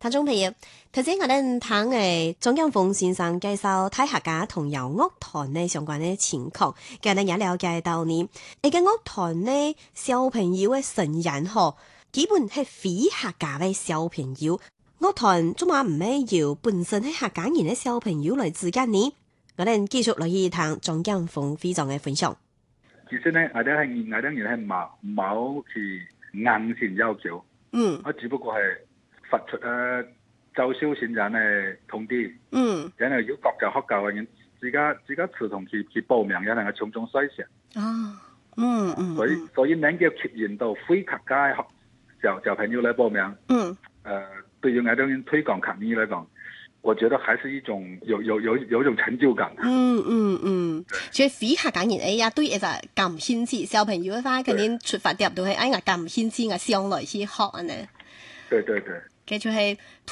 聽眾朋友，頭先我哋聽誒鍾景峰先生介紹睇客家童謠樂團呢相關嘅情況，今日也了解到呢，一個樂團呢小朋友嘅成員嗬，基本係非客家嘅小朋友，樂團做乜唔係由本身係客家人嘅小朋友來自己呢？我哋繼續來去聽鍾景峰非常嘅分享。 其實呢，我哋人係冇去硬性要求，我只不過係發出招收新人嘅通知，然後要各教學校嘅人自己主動去報名，然後從中篩選。所以能夠吸引到非客家嘅小朋友來報名。對於我哋人推廣客語來講，我覺得還是一種有種成就感。 所以非客家人也對一個感興趣，小朋友嘅話肯定出發點都係我感興趣，我上來去學呢。 對。 佢就係